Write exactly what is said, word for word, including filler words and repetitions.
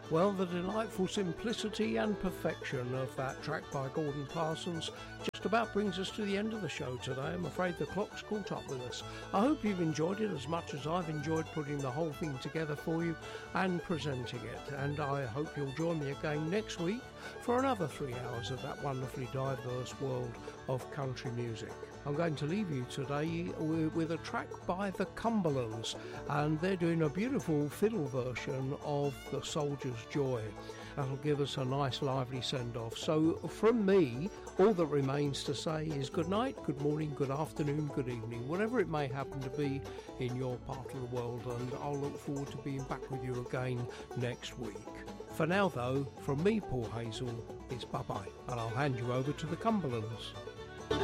Well, the delightful simplicity and perfection of that track by Gordon Parsons just about brings us to the end of the show today. I'm afraid the clock's caught up with us. I hope you've enjoyed it as much as I've enjoyed putting the whole thing together for you and presenting it. And I hope you'll join me again next week for another three hours of that wonderfully diverse world of country music. I'm going to leave you today with a track by the Cumberlands, and they're doing a beautiful fiddle version of The Soldier's Joy. That'll give us a nice lively send-off. So from me, all that remains to say is good night, good morning, good afternoon, good evening, whatever it may happen to be in your part of the world, and I'll look forward to being back with you again next week. For now though, from me, Paul Hazel, it's bye-bye, and I'll hand you over to the Cumberlands.